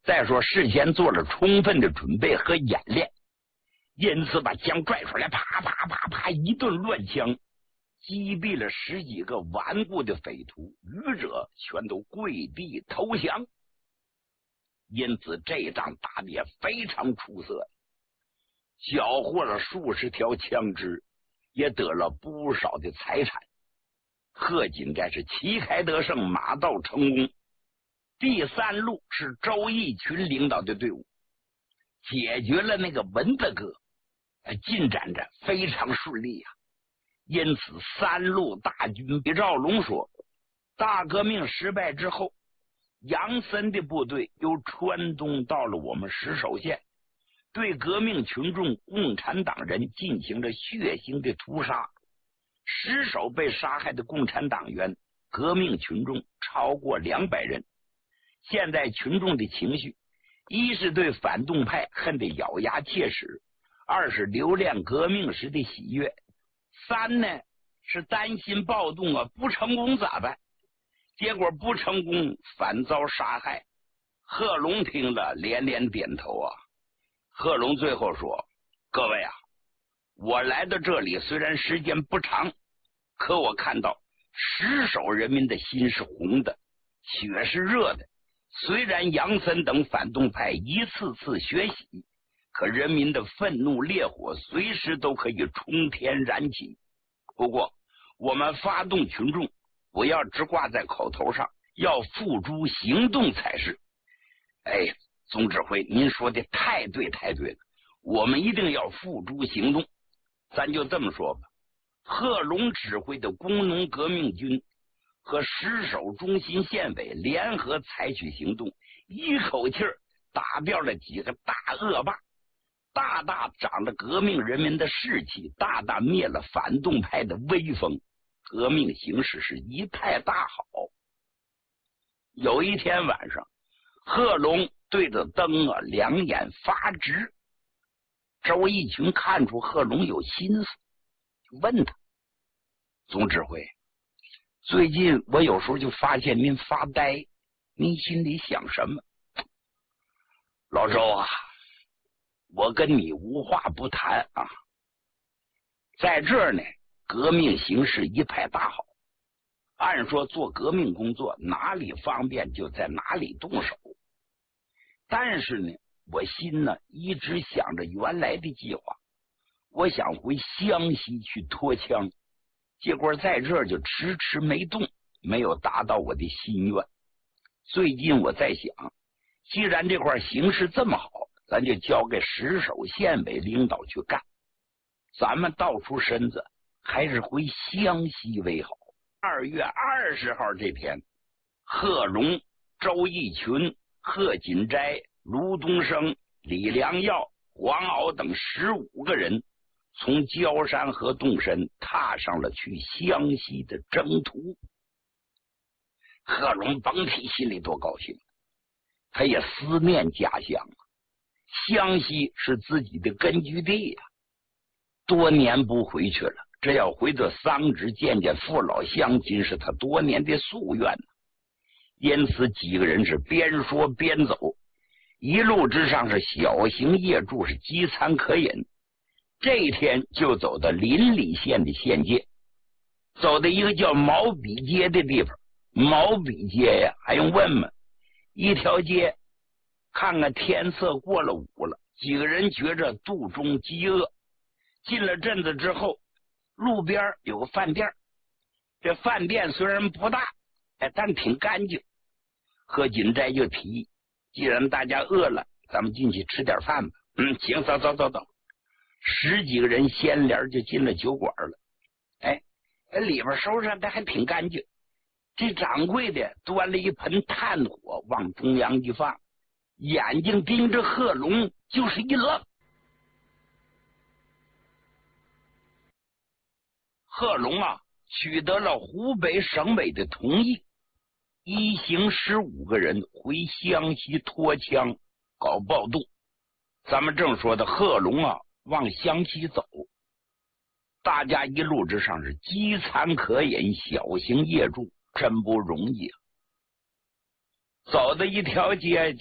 再说事先做了充分的准备和演练，因此把枪拽出来，啪啪啪啪一顿乱枪，击毙了10几个顽固的匪徒，余者全都跪地投降。因此这仗打得也非常出色，缴获了数十条枪支，也得了不少的财产。贺锦斋是旗开得胜，马到成功。第3路是周逸群领导的队伍，解决了那个文子哥，进展着非常顺利啊。因此3路大军比赵龙说，大革命失败之后，杨森的部队由川东到了我们石首县，对革命群众、共产党人进行了血腥的屠杀。石首被杀害的共产党员、革命群众超过200人。现在群众的情绪，一是对反动派恨得咬牙切齿，二是留恋革命时的喜悦，三呢是担心暴动不成功咋办？结果不成功反遭杀害。贺龙听了连连点头啊。贺龙最后说，各位啊，我来到这里虽然时间不长，可我看到石首人民的心是红的，血是热的。虽然杨森等反动派一次次学习，可人民的愤怒烈火随时都可以冲天燃起。不过我们发动群众，不要只挂在口头上，要付诸行动才是。总指挥，您说的太对太对了，我们一定要付诸行动。咱就这么说吧，贺龙指挥的工农革命军和石首中心县委联合采取行动，一口气打掉了几个大恶霸，大大长了革命人民的士气，大大灭了反动派的威风，革命形势是一派大好。有一天晚上，贺龙对着灯两眼发直。周逸群看出贺龙有心思，问他，总指挥，最近我有时候就发现您发呆，您心里想什么？老周啊，我跟你无话不谈啊。在这儿呢，革命形势一派大好，按说做革命工作哪里方便就在哪里动手。但是呢，我心呢一直想着原来的计划，我想回湘西去脱枪，结果在这儿就迟迟没动，没有达到我的心愿。最近我在想，既然这块形势这么好，咱就交给石首县委领导去干，咱们倒出身子，还是回湘西为好。2月20号这天，贺龙、周逸群、贺锦斋、卢东升、李良耀、黄鳌等15个人从焦山河动身，踏上了去湘西的征途。贺龙甭提心里多高兴，他也思念家乡，湘西是自己的根据地呀，多年不回去了，这要回到桑植见见父老乡亲，是他多年的夙愿。因此几个人是边说边走，一路之上是小行夜驻，是饥餐可饮。这一天就走到邻里县的县界，走到一个叫毛笔街的地方。毛笔街呀，还用问吗？一条街，看看天色过了午了，几个人觉着肚中饥饿。进了镇子之后，路边有个饭店，这饭店虽然不大，但挺干净。贺锦斋就提议，既然大家饿了，咱们进去吃点饭吧。行，走。10几个人掀帘就进了酒馆了。里边收拾的还挺干净。这掌柜的端了一盆炭火往中央一放，眼睛盯着贺龙，就是一愣。贺龙取得了湖北省委的同意，一行15个人回湘西脱枪搞暴动。咱们正说的贺龙往湘西走，大家一路之上是饥餐可饮，小行夜驻，真不容易啊。走的一条街